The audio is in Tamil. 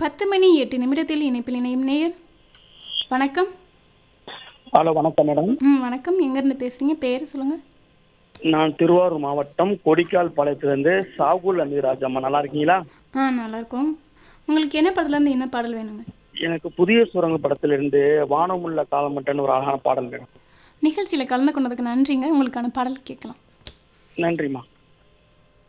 10 மணி 8 நிமிடத்தில் இணைப்பில் இணையும் நேயர். வணக்கம். ஹலோ, வணக்கம் மேடம். வணக்கம். எங்கேருந்து பேசுகிறீங்க? பேர் சொல்லுங்கள். நான் திருவாரூர் மாவட்டம் கொடிக்கால் பாளையத்திலிருந்து சாகுல் அமீராஜ். அம்மா நல்லா இருக்கீங்களா? நல்லாயிருக்கோம். உங்களுக்கு என்ன படத்துலேருந்து என்ன பாடல் வேணுங்க? எனக்கு புதிய சுரங்க படத்திலிருந்து வானமுள்ள காலமட்டன்னு ஒரு அழகான பாடல் மேடம். நிகழ்ச்சியில் கலந்து கொண்டதுக்கு நன்றிங்க. உங்களுக்கான பாடல் கேட்கலாம். நன்றிம்மா.